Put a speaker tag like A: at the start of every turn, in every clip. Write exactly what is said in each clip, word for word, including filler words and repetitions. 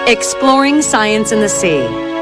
A: Exploring science in the sea.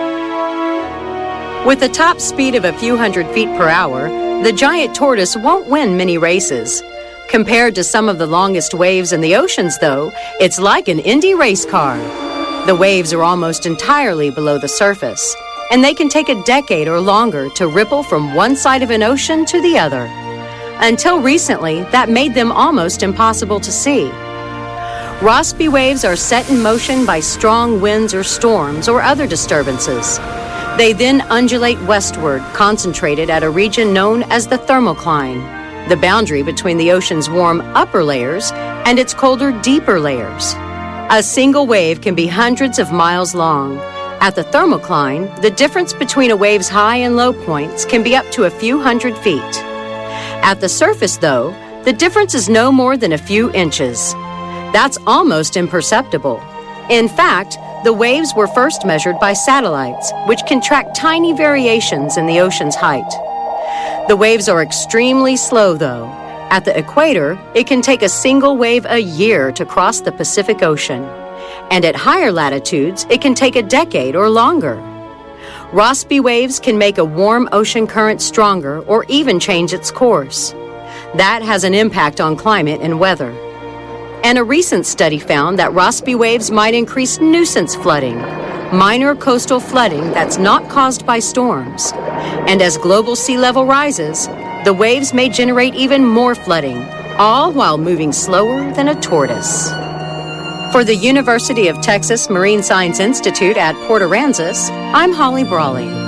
A: With a top speed of a few hundred feet per hour, the giant tortoise won't win many races. Compared to some of the longest waves in the oceans, though, it's like an Indy race car. The waves are almost entirely below the surface, and they can take a decade or longer to ripple from one side of an ocean to the other. Until recently, that made them almost impossible to see. Rossby waves are set in motion by strong winds or storms or other disturbances. They then undulate westward, concentrated at a region known as the thermocline, the boundary between the ocean's warm upper layers and its colder deeper layers. A single wave can be hundreds of miles long. At the thermocline, the difference between a wave's high and low points can be up to a few hundred feet. At the surface, though, the difference is no more than a few inches. That's almost imperceptible. In fact, the waves were first measured by satellites, which can track tiny variations in the ocean's height. The waves are extremely slow, though. At the equator, it can take a single wave a year to cross the Pacific Ocean. And at higher latitudes, it can take a decade or longer. Rossby waves can make a warm ocean current stronger or even change its course. That has an impact on climate and weather. And a recent study found that Rossby waves might increase nuisance flooding, minor coastal flooding that's not caused by storms. And as global sea level rises, the waves may generate even more flooding, all while moving slower than a tortoise. For the University of Texas Marine Science Institute at Port Aransas, I'm Holly Brawley.